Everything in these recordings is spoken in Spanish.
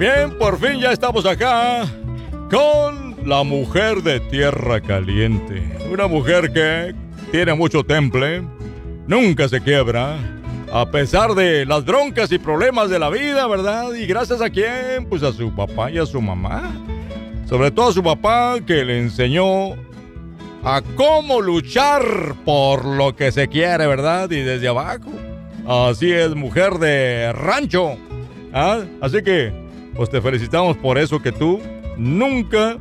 Bien, por fin ya estamos acá con la mujer de Tierra Caliente. Una mujer que tiene mucho temple, nunca se quiebra, a pesar de las broncas y problemas de la vida, ¿verdad? ¿Y gracias a quién? Pues a su papá y a su mamá. Sobre todo a su papá, que le enseñó a cómo luchar por lo que se quiere, ¿verdad? Y desde abajo. Así es, mujer de rancho. ¿Ah? Así que, pues te felicitamos por eso, que tú nunca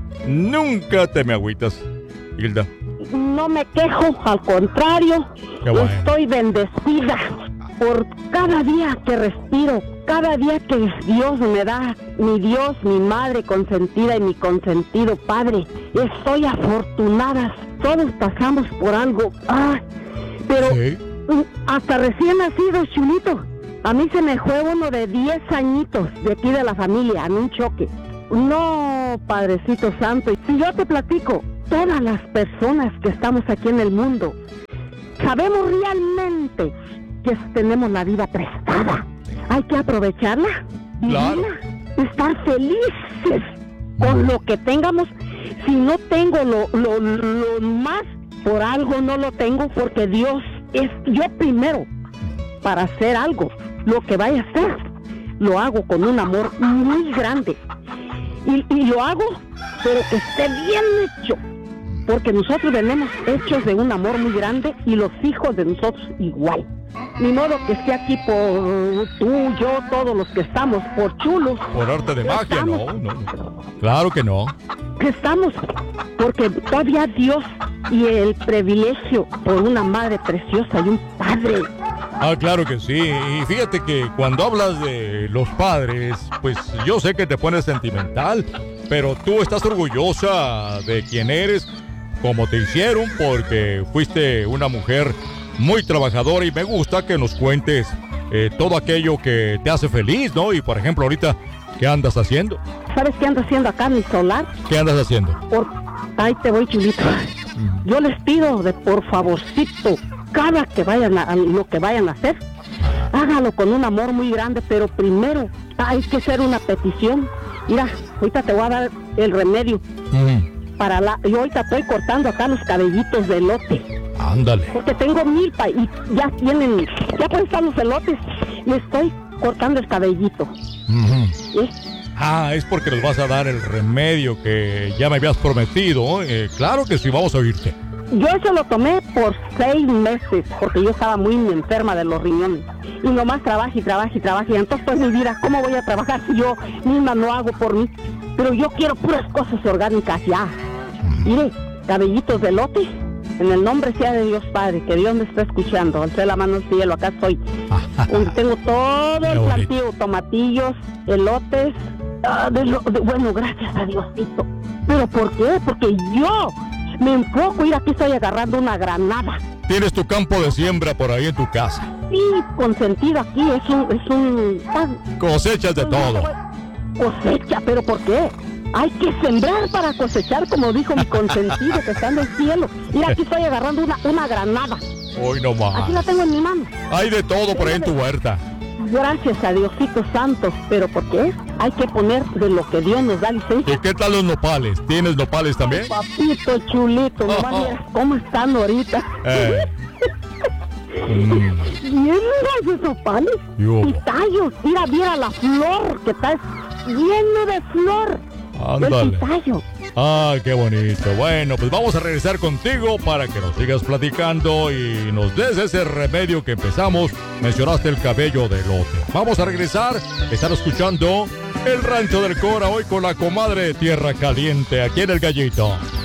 te me agüitas, Hilda. No me quejo, al contrario, bueno. Estoy bendecida por cada día que respiro, cada día que Dios me da, mi Dios, mi madre consentida y mi consentido padre. Estoy afortunada, todos pasamos por algo, pero ¿sí? Hasta recién nacido, Chulito, a mí se me fue uno de 10 añitos de aquí de la familia en un choque. No, Padrecito Santo, si yo te platico, todas las personas que estamos aquí en el mundo sabemos realmente que tenemos la vida prestada. Hay que aprovecharla, vivirla, claro. Estar felices con lo que tengamos. Si no tengo lo más, por algo no lo tengo, porque Dios es yo primero. Para hacer algo, lo que vaya a hacer, lo hago con un amor muy grande. Y lo hago, pero que esté bien hecho. Porque nosotros venimos hechos de un amor muy grande y los hijos de nosotros igual. Ni modo que esté aquí por tú, yo, todos los que estamos, por chulos. Por arte de magia, estamos, no. Claro que no. Que estamos, porque todavía Dios y el privilegio por una madre preciosa y un padre. Claro que sí. Y fíjate que cuando hablas de los padres, pues yo sé que te pones sentimental, pero tú estás orgullosa de quién eres, como te hicieron, porque fuiste una mujer muy trabajadora y me gusta que nos cuentes todo aquello que te hace feliz, ¿no? Y por ejemplo, ahorita, ¿qué andas haciendo? ¿Sabes qué ando haciendo acá en mi solar? ¿Qué andas haciendo? Ahí te voy, Chulito. Yo les pido de por favorcito, cada que vayan a lo que vayan a hacer, hágalo con un amor muy grande, pero primero hay que hacer una petición. Mira, ahorita te voy a dar el remedio. Yo ahorita estoy cortando acá los cabellitos de elote. Ándale. Porque tengo milpa y ya pueden estar los elotes. Le estoy cortando el cabellito. ¿Sí? Es porque nos vas a dar el remedio que ya me habías prometido. Claro que sí, vamos a oírte. Yo eso lo tomé por 6 meses, porque yo estaba muy enferma de los riñones. Y nomás trabajo. Y entonces, pues, mi vida, ¿cómo voy a trabajar si yo misma no hago por mí? Pero yo quiero puras cosas orgánicas ya. Mire, cabellitos de elote, en el nombre sea de Dios Padre, que Dios me está escuchando. Alcé la mano al cielo, acá estoy. Tengo todo el plantío, tomatillos, elotes. Bueno, gracias a Diosito. ¿Pero por qué? Porque yo me enfoco, y aquí estoy agarrando una granada. ¿Tienes tu campo de siembra por ahí en tu casa? Sí, consentido aquí, es un... Cosechas de todo. Cosecha, ¿pero por qué? Hay que sembrar para cosechar, como dijo mi consentido que está en el cielo. Mira, aquí estoy agarrando una granada. Hoy no más. Aquí la tengo en mi mano. Hay de todo por ahí en tu huerta. Gracias a Diosito Santo. ¿Pero por qué? Hay que poner de lo que Dios nos da licencia. ¿Y qué tal los nopales? ¿Tienes nopales también? Papito chulito, nomás mira cómo están ahorita. Bien, esos nopales. Y tallos. Mira la flor que está lleno de flor. Ándale. Qué bonito. Bueno, pues vamos a regresar contigo para que nos sigas platicando y nos des ese remedio que empezamos. Mencionaste el cabello de elote. Vamos a regresar. Están escuchando El Rancho del Cora hoy con la comadre de Tierra Caliente aquí en El Gallito.